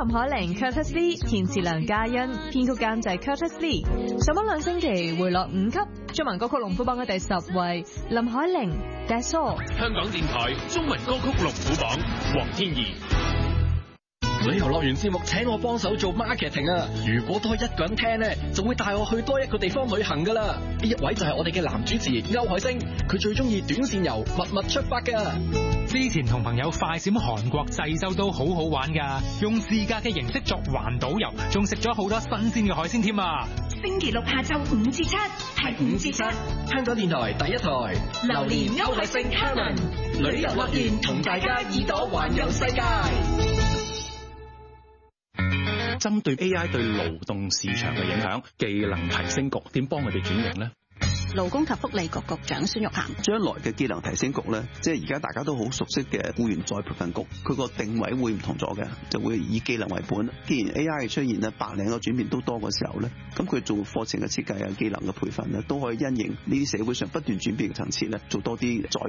林海玲 Curtis Lee， 填詞梁嘉欣，編曲監製 Curtis Lee。上榜2星期回落5級，中文歌曲龍虎榜嘅第10位，林海玲 That's All。 香港電台中文歌曲龍虎榜，黃天怡。 旅遊樂園節目請我幫手做 marketing 啊！如果多一個人聽咧，就會帶我去多一個地方旅行噶啦。呢一位就係我哋嘅男主持歐海星，佢最中意短線遊，密密出發噶。 之前同朋友快閃韓國濟州都好好玩噶，用自駕嘅形式作環島遊，仲食咗好多新鮮嘅海鮮添啊！ 星期六下晝5至7，係5至7。 香港電台第一台， 榴蓮歐海星 Helen 旅遊樂園同大家耳朵環遊世界。 針對 AI 對勞動市場嘅影響，技能提升局點幫佢哋轉型呢？ 勞工及福利局局長孫玉菡， 將來嘅技能提升局咧，即係而家大家都好熟悉嘅僱員再培訓局，佢個定位會唔同咗嘅，就會以技能為本。既然 AI 嘅出現咧，白領嘅轉變都多嘅時候咧，咁佢做課程嘅設計啊、技能嘅培訓咧，都可以因應呢啲社會上不斷轉變嘅層次咧，做多啲再